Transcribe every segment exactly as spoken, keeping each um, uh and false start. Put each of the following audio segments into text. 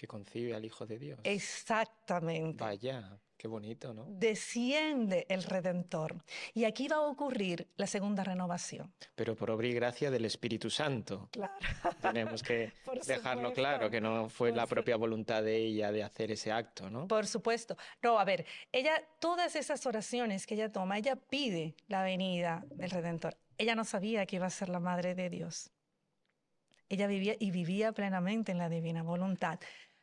que concibe al Hijo de Dios. Exactamente. Vaya, qué bonito, ¿no? Desciende el Redentor. Y aquí va a ocurrir la segunda renovación. Pero por obra y gracia del Espíritu Santo. Claro. Tenemos que Por dejarlo supuesto. claro, que no fue Por la su- propia voluntad de ella de hacer ese acto, ¿no? Por supuesto. No, a ver, ella, todas esas oraciones que ella toma, ella pide la venida del Redentor. Ella no sabía que iba a ser la madre de Dios. Ella vivía y vivía plenamente en la divina voluntad.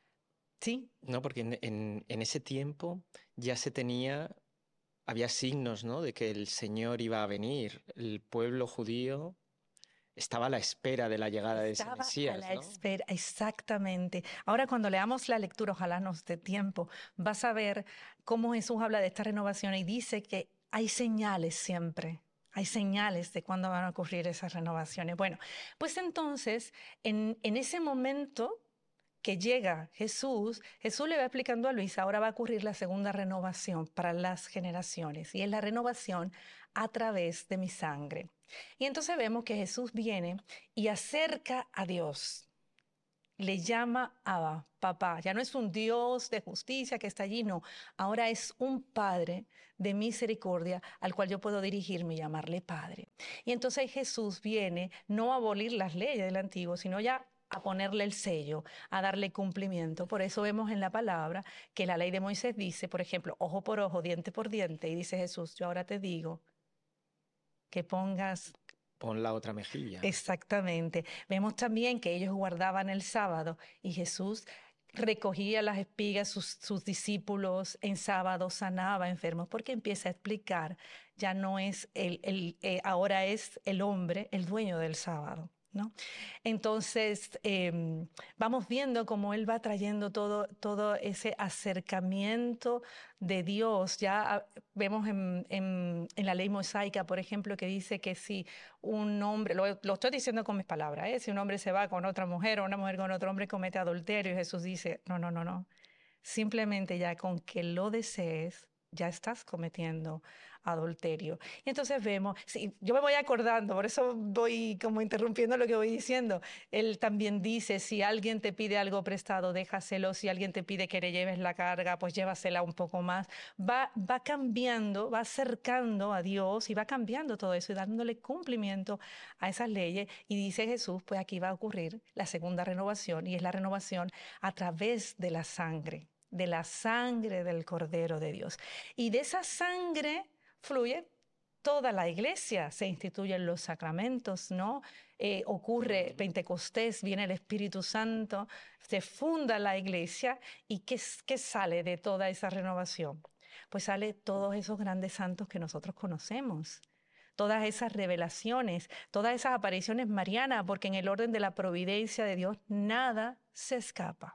Sí, No, porque en, en- en ese tiempo ya se tenía, había signos, ¿no? De que el Señor iba a venir. El pueblo judío estaba a la espera de la llegada de ese estaba a Mesías, la ¿no? espera, exactamente. Ahora cuando leamos la lectura, ojalá nos dé tiempo, vas a ver cómo Jesús habla de esta renovación y dice que hay señales siempre. Hay señales de cuándo van a ocurrir esas renovaciones. Bueno, pues entonces, en, en ese momento que llega Jesús, Jesús le va explicando a Luis, ahora va a ocurrir la segunda renovación para las generaciones, y es la renovación a través de mi sangre. Y entonces vemos que Jesús viene y acerca a Dios, le llama Abba, papá. Ya no es un Dios de justicia que está allí, no. Ahora es un Padre de misericordia al cual yo puedo dirigirme y llamarle Padre. Y entonces Jesús viene no a abolir las leyes del Antiguo, sino ya a ponerle el sello, a darle cumplimiento. Por eso vemos en la palabra que la ley de Moisés dice, por ejemplo, ojo por ojo, diente por diente, y dice Jesús, yo ahora te digo que pongas. Pon la otra mejilla. Exactamente. Vemos también que ellos guardaban el sábado y Jesús recogía las espigas, sus, sus discípulos en sábado sanaba enfermos, porque empieza a explicar, ya no es el, el eh, ahora es el hombre el dueño del sábado, ¿no? Entonces, eh, vamos viendo cómo Él va trayendo todo, todo ese acercamiento de Dios. Ya ah, vemos en, en, en la ley mosaica, por ejemplo, que dice que si un hombre, lo, lo estoy diciendo con mis palabras, ¿eh? Si un hombre se va con otra mujer o una mujer con otro hombre comete adulterio, y Jesús dice, no, no, no, no. Simplemente ya con que lo desees, ya estás cometiendo adulterio. Y entonces vemos, sí, yo me voy acordando, por eso voy como interrumpiendo lo que voy diciendo. Él también dice, si alguien te pide algo prestado, déjaselo. Si alguien te pide que le lleves la carga, pues llévasela un poco más. Va, va cambiando, va acercando a Dios y va cambiando todo eso y dándole cumplimiento a esas leyes. Y dice Jesús, pues aquí va a ocurrir la segunda renovación, y es la renovación a través de la sangre, de la sangre del Cordero de Dios. Y de esa sangre fluye toda la iglesia, se instituyen los sacramentos, ¿no? Eh, ocurre Pentecostés, viene el Espíritu Santo, se funda la iglesia. ¿Y qué, qué sale de toda esa renovación? Pues sale todos esos grandes santos que nosotros conocemos, todas esas revelaciones, todas esas apariciones marianas, porque en el orden de la providencia de Dios nada se escapa,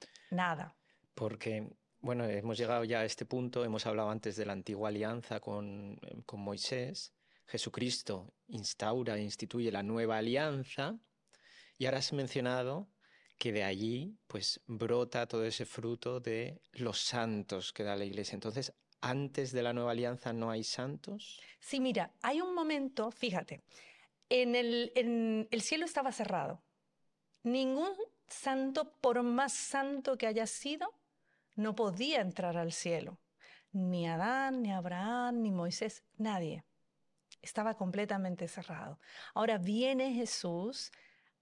nada. Porque, bueno, hemos llegado ya a este punto, hemos hablado antes de la antigua alianza con, eh, con Moisés. Jesucristo instaura e instituye la nueva alianza, y ahora has mencionado que de allí pues brota todo ese fruto de los santos que da la Iglesia. Entonces, antes de la nueva alianza no hay santos. Sí, mira, hay un momento, fíjate, en el, en el cielo estaba cerrado. Ningún santo, por más santo que haya sido, no podía entrar al cielo. Ni Adán, ni Abraham, ni Moisés, nadie. Estaba completamente cerrado. Ahora viene Jesús,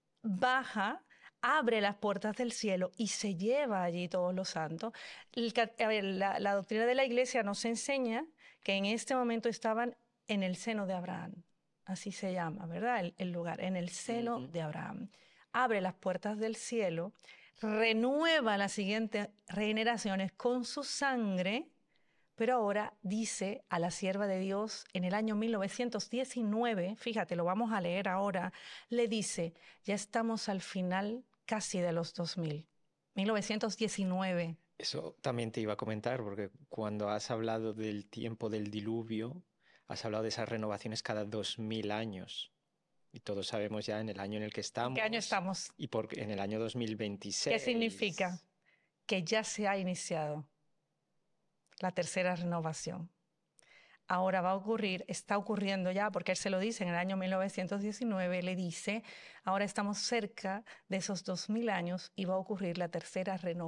baja, abre las puertas del cielo y se lleva allí todos los santos. El ca- a ver, la, la doctrina de la iglesia nos enseña que en este momento estaban en el seno de Abraham. Así se llama, ¿verdad? El, el lugar, en el seno Ujú. de Abraham. Abre las puertas del cielo, renueva las siguientes generaciones con su sangre, pero ahora dice a la sierva de Dios en el año mil novecientos diecinueve, fíjate, lo vamos a leer ahora, le dice, ya estamos al final casi de los dos mil. mil novecientos diecinueve. Eso también te iba a comentar, porque cuando has hablado del tiempo del diluvio, has hablado de esas renovaciones cada dos mil años. Y todos sabemos ya en el año en el que ¿En qué año estamos estamos? y por, en el año dos mil ¿Qué significa? veintiséis. Que ya se ha iniciado la tercera renovación. Ahora va a ocurrir, está ocurriendo ya, porque él se lo dice en el año mil novecientos diecinueve, le dice, ahora estamos cerca de esos dos mil años y va a ocurrir la tercera renovación.